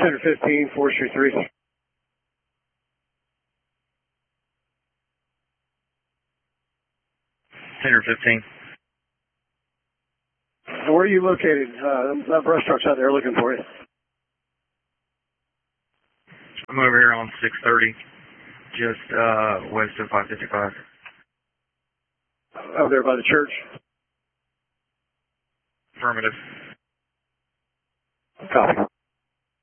615, Forestry 3. Center 15. Where are you located? That brush truck's out there looking for you. I'm over here on 630, just west of 555. Over there by the church? Affirmative. Copy.